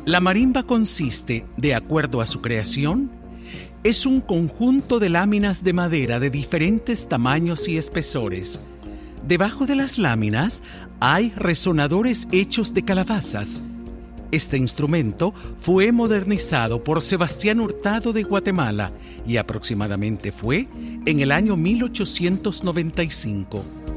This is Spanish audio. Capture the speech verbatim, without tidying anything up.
La marimba consiste, de acuerdo a su creación, es un conjunto de láminas de madera de diferentes tamaños y espesores. Debajo de las láminas hay resonadores hechos de calabazas. Este instrumento fue modernizado por Sebastián Hurtado de Guatemala y aproximadamente fue en el año mil ochocientos noventa y cinco.